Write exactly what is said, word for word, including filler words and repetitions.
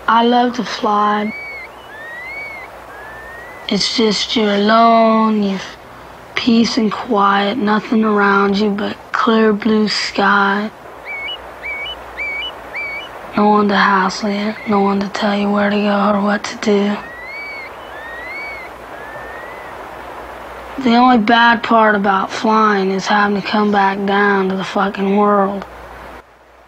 I love to fly. It's just you're alone, you've peace and quiet, nothing around you but clear blue sky. No one to hassle you, no one to tell you where to go or what to do. The only bad part about flying is having to come back down to the fucking world.